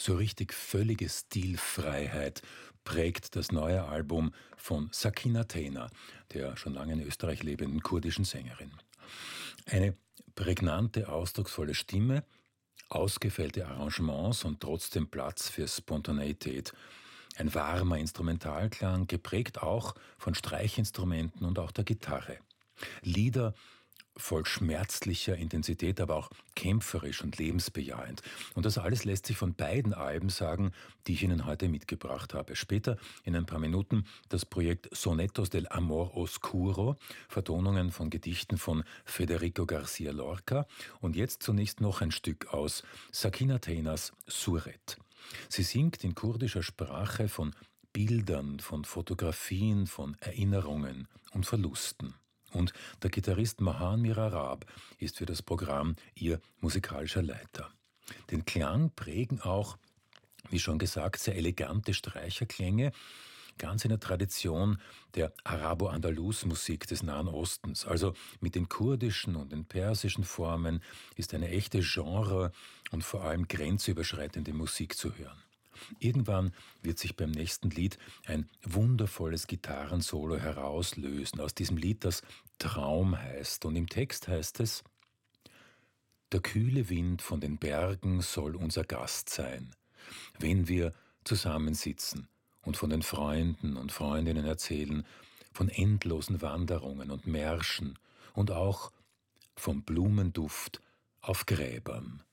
So richtig völlige Stilfreiheit prägt das neue Album von Sakina Tena, der schon lange in Österreich lebenden kurdischen Sängerin. Eine prägnante, ausdrucksvolle Stimme, ausgefeilte Arrangements und trotzdem Platz für Spontaneität. Ein warmer Instrumentalklang, geprägt auch von Streichinstrumenten und auch der Gitarre. Lieder voll schmerzlicher Intensität, aber auch kämpferisch und lebensbejahend. Und das alles lässt sich von beiden Alben sagen, die ich Ihnen heute mitgebracht habe. Später, in ein paar Minuten, das Projekt Sonetos del Amor Oscuro, Vertonungen von Gedichten von Federico García Lorca. Und jetzt zunächst noch ein Stück aus Sakina Tenas Suret. Sie singt in kurdischer Sprache von Bildern, von Fotografien, von Erinnerungen und Verlusten. Und der Gitarrist Mahan Mirarab ist für das Programm ihr musikalischer Leiter. Den Klang prägen auch, wie schon gesagt, sehr elegante Streicherklänge, ganz in der Tradition der Arabo-Andalus-Musik des Nahen Ostens. Also mit den kurdischen und den persischen Formen ist eine echte Genre- und vor allem grenzüberschreitende Musik zu hören. Irgendwann wird sich beim nächsten Lied ein wundervolles Gitarrensolo herauslösen aus diesem Lied, das Traum heißt. Und im Text heißt es: Der kühle Wind von den Bergen soll unser Gast sein, wenn wir zusammensitzen und von den Freunden und Freundinnen erzählen, von endlosen Wanderungen und Märschen und auch vom Blumenduft auf Gräbern.